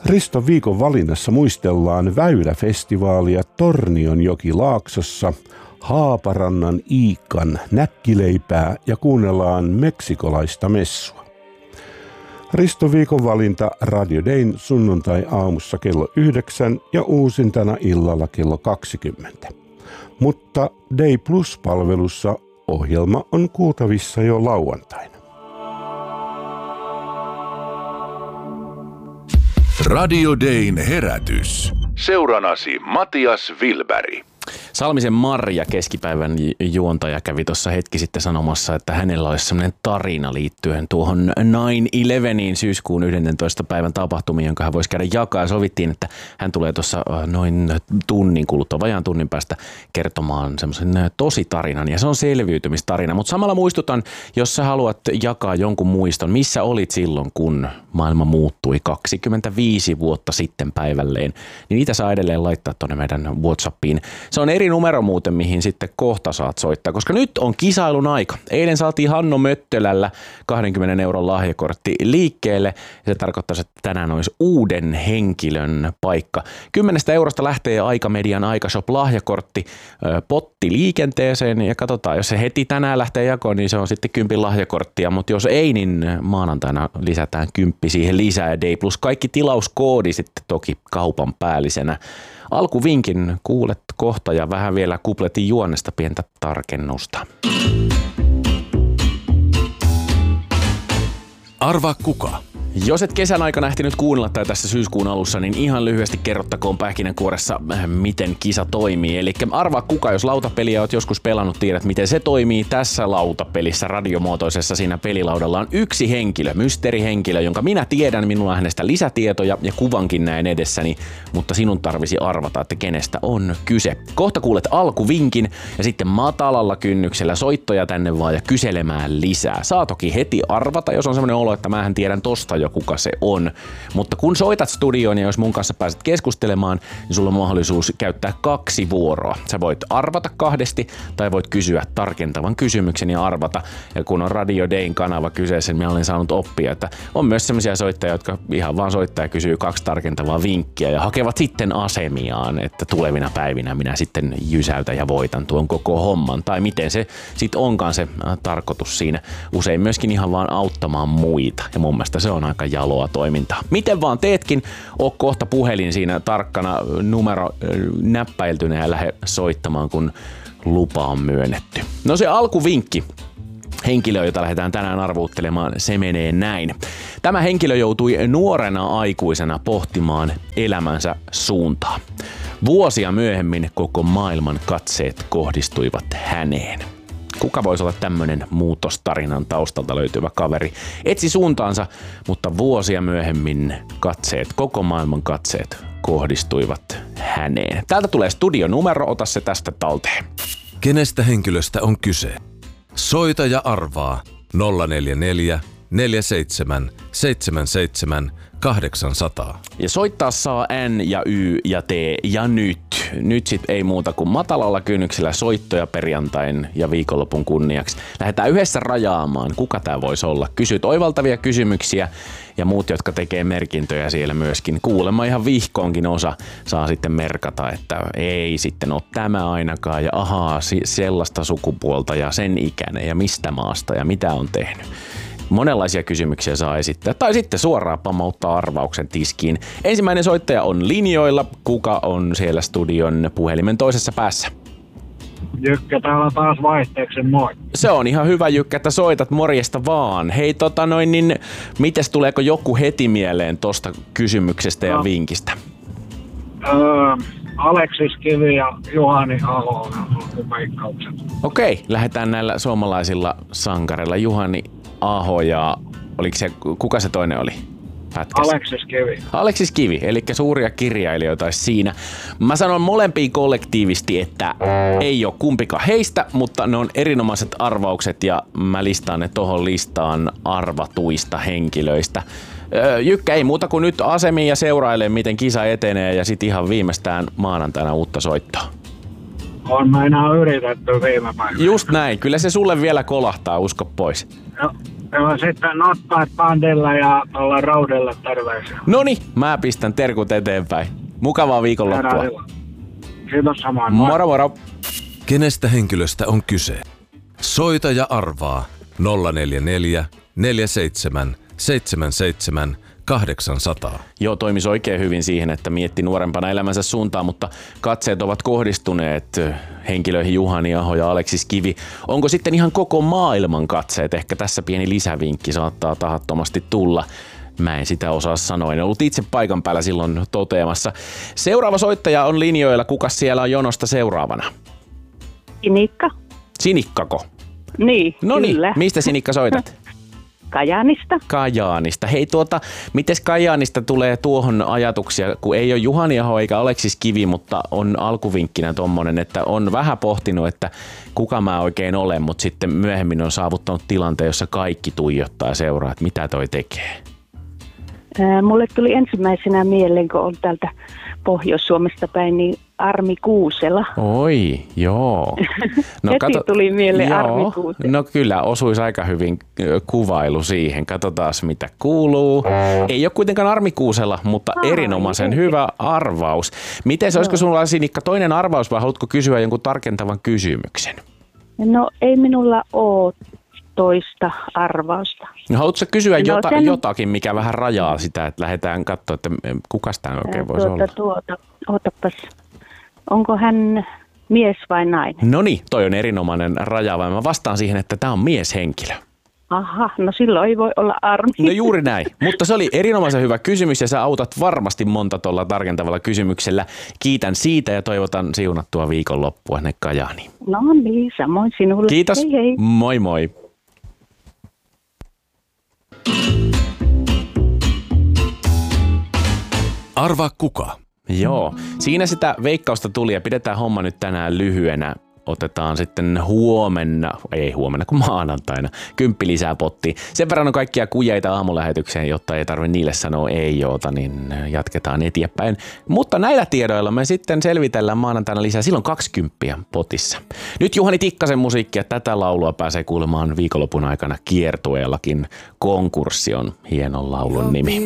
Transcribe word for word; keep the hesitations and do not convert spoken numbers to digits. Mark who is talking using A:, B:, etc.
A: Risto viikon valinnassa muistellaan Väyläfestivaalia Tornionjoki-Laaksossa, Haaparannan Iikan näkkileipää ja kuunnellaan meksikolaista messua. Risto viikon valinta Radio Dayn sunnuntai-aamussa kello yhdeksän ja uusintana illalla kello kaksikymmentä. Mutta Day Plus-palvelussa ohjelma on kuultavissa jo lauantaina.
B: Radio Dayn herätys. Seuranasi Matias Wilberg.
C: Salmisen Marja, keskipäivän juontaja, kävi tuossa hetki sitten sanomassa, että hänellä olisi sellainen tarina liittyen tuohon nine eleveniin syyskuun yhdentoista päivän tapahtumiin, jonka hän voisi käydä jakaa. Sovittiin, että hän tulee tuossa noin tunnin kuluttua, vajaan tunnin päästä kertomaan semmoisen tositarinan, ja se on selviytymistarina. Mutta samalla muistutan, jos sä haluat jakaa jonkun muiston, missä olit silloin, kun maailma muuttui kaksikymmentäviisi vuotta sitten päivälleen, niin niitä saa edelleen laittaa tuonne meidän WhatsAppiin. Se on eri numero muuten, mihin sitten kohta saat soittaa, koska nyt on kisailun aika. Eilen saatiin Hanno Möttölällä kaksikymmentä euron lahjakortti liikkeelle, ja se tarkoittaa, että tänään olisi uuden henkilön paikka. Kymmenestä eurosta lähtee Aikamedian Aikashop lahjakortti potti liikenteeseen, ja katsotaan, jos se heti tänään lähtee jakoon, niin se on sitten kympin lahjakorttia, mutta jos ei, niin maanantaina lisätään kymppi siihen lisää, ja Day Plus kaikki tilauskoodi sitten toki kaupan päällisenä. Alkuvinkin kuulet kohta ja vähän vielä kupletin juonnesta pientä tarkennusta.
B: Arvaa kuka?
C: Jos et kesän aikana ehtinyt kuunnella tai tässä syyskuun alussa, niin ihan lyhyesti kerrottakoon pähkinänkuoressa, miten kisa toimii. Eli arvaa kuka, jos lautapeliä oot joskus pelannut, tiedät miten se toimii. Tässä lautapelissä, radiomuotoisessa, siinä pelilaudalla on yksi henkilö, mysteerihenkilö, jonka minä tiedän, minulla on hänestä lisätietoja ja kuvankin näin edessäni, mutta sinun tarvisi arvata, että kenestä on kyse. Kohta kuulet alkuvinkin ja sitten matalalla kynnyksellä soittoja tänne vaan ja kyselemään lisää. Saa toki heti arvata, jos on semmoinen olo, että mähän tiedän tosta jo kuka se on. Mutta kun soitat studioon ja jos mun kanssa pääset keskustelemaan, niin sulla on mahdollisuus käyttää kaksi vuoroa. Sä voit arvata kahdesti tai voit kysyä tarkentavan kysymyksen ja arvata. Ja kun on Radio Dayn kanava kyseessä, niin minä olen saanut oppia, että on myös sellaisia soittajia, jotka ihan vaan soittaa ja kysyy kaksi tarkentavaa vinkkiä ja hakevat sitten asemiaan, että tulevina päivinä minä sitten jysäytän ja voitan tuon koko homman. Tai miten se sitten onkaan se tarkoitus siinä. Usein myöskin ihan vaan auttamaan muita. Ja mun mielestä se on aika jaloa toimintaa. Miten vaan teetkin, oo kohta puhelin siinä tarkkana numero näppäiltynä ja lähde soittamaan, kun lupa on myönnetty. No se alkuvinkki. Henkilö, jota lähdetään tänään arvuuttelemaan, se menee näin. Tämä henkilö joutui nuorena aikuisena pohtimaan elämänsä suuntaa. Vuosia myöhemmin koko maailman katseet kohdistuivat häneen. Kuka voisi olla tämmöinen muutostarinan taustalta löytyvä kaveri? Etsi suuntaansa, mutta vuosia myöhemmin katseet, koko maailman katseet kohdistuivat häneen. Täältä tulee studionumero, ota se tästä talteen.
B: Kenestä henkilöstä on kyse? Soita ja arvaa nolla neljä neljä neljä seitsemän seitsemän seitsemän kahdeksan nolla nolla.
C: Ja soittaa saa N ja Y ja T ja nyt. Nyt sit ei muuta kuin matalalla kynnyksellä soittoja perjantain ja viikonlopun kunniaksi. Lähdetään yhdessä rajaamaan, kuka tää voisi olla. Kysyt oivaltavia kysymyksiä ja muut, jotka tekee merkintöjä siellä myöskin. Kuulemma ihan vihkoonkin osa saa sitten merkata, että ei sitten ole tämä ainakaan ja ahaa sellaista sukupuolta ja sen ikäinen ja mistä maasta ja mitä on tehnyt. Monenlaisia kysymyksiä saa esittää, tai sitten suoraan pamauttaa arvauksen tiskiin. Ensimmäinen soittaja on linjoilla. Kuka on siellä studion puhelimen toisessa päässä?
D: Jykkä täällä taas vaihteeksi, moi.
C: Se on ihan hyvä, Jykkä, että soitat, morjesta vaan. Hei, tota noin, niin mites tuleeko joku heti mieleen tosta kysymyksestä ja no. vinkistä?
D: Öö, Aleksis Kivi ja Juhani Aho on mun veikkaukset.
C: Okei, lähdetään näillä suomalaisilla sankareilla. Juhani Aho ja oliko se, kuka se toinen oli? Pätkässä.
D: Aleksis Kivi.
C: Aleksis Kivi, eli suuria kirjailijoita siinä. Mä sanon molempiin kollektiivisesti, että ei ole kumpikaan heistä, mutta ne on erinomaiset arvaukset ja mä listaan ne tohon listaan arvatuista henkilöistä. Jykkä, ei muuta kuin nyt asemiin ja seurailee, miten kisa etenee ja sit ihan viimeistään maanantaina uutta soittoa.
D: On me enää yritetty viime päivänä.
C: Just näin, kyllä se sulle vielä kolahtaa, usko pois.
D: Jo, Ja sitten notpaat bandilla ja tuolla raudella terveisiä.
C: Noni, mä pistän terkut eteenpäin. Mukavaa viikonloppua.
D: Kiitos samaan.
C: Moro moro.
B: Kenestä henkilöstä on kyse? Soita ja arvaa nolla neljä neljä, neljä seitsemän, seitsemän seitsemän, kahdeksan nolla nolla.
C: Joo, toimisi oikein hyvin siihen, että mietti nuorempana elämänsä suuntaan, mutta katseet ovat kohdistuneet henkilöihin Juhani Aho ja Aleksis Kivi. Onko sitten ihan koko maailman katseet? Ehkä tässä pieni lisävinkki saattaa tahattomasti tulla. Mä en sitä osaa sanoa. En ollut itse paikan päällä silloin toteamassa. Seuraava soittaja on linjoilla. Kuka siellä on jonosta seuraavana?
E: Sinikka.
C: Sinikkako?
E: Niin,
C: Noniin,
E: kyllä.
C: mistä Sinikka soitat?
E: Kajaanista.
C: Kajaanista. Hei tuota, mites Kajaanista tulee tuohon ajatuksia, kun ei ole Juhani Aho eikä Aleksis Kivi, mutta on alkuvinkkinä tommonen, että on vähän pohtinut, että kuka mä oikein olen, mutta sitten myöhemmin on saavuttanut tilanteen, jossa kaikki tuijottaa ja seuraa, että mitä toi tekee.
E: Ää, mulle tuli ensimmäisenä mieleen, kun on täältä Pohjois-Suomesta päin, niin Armi Kuusela.
C: Oi, joo.
E: No, heti tuli mieleen joo, Armi Kuusela.
C: No kyllä, osuisi aika hyvin kuvailu siihen. Katsotaan mitä kuuluu. Ei ole kuitenkaan Armi Kuusela, mutta Ai, erinomaisen ei. hyvä arvaus. Miten se, olisiko sinulla, Sinikka, toinen arvaus vai haluatko kysyä jonkun tarkentavan kysymyksen?
E: No ei minulla ole toista arvausta.
C: No haluatko kysyä
E: no,
C: jota,
E: sen...
C: jotakin, mikä vähän rajaa sitä, että lähdetään katsoa, että kuka tämä oikein voisi
E: tuota,
C: olla?
E: Tuota, otapas. Onko hän mies vai nainen?
C: No niin, toi on erinomainen rajaava. Mä vastaan siihen, että tämä on mieshenkilö.
E: Aha, no silloin ei voi olla Armi.
C: No juuri näin, mutta se oli erinomaisen hyvä kysymys ja sä autat varmasti monta tuolla tarkentavalla kysymyksellä. Kiitän siitä ja toivotan siunattua viikonloppua ne Kajaaniin.
E: No niin, samoin sinulle.
C: Kiitos,
E: hei, hei.
C: moi moi.
B: Arvaa kuka?
C: Joo, siinä sitä veikkausta tuli ja pidetään homma nyt tänään lyhyenä. Otetaan sitten huomenna, ei huomenna kun maanantaina, kymppi lisää pottiin. Sen verran on kaikkia kujeita aamulähetykseen, jotta ei tarvitse niille sanoa ei joota, niin jatketaan eteenpäin. Mutta näillä tiedoilla me sitten selvitellään maanantaina lisää, silloin kaksikymppiä potissa. Nyt Juhani Tikkasen musiikkia, tätä laulua pääsee kuulemaan viikonlopun aikana kiertueellakin. Konkurssi on hienon laulun nimi.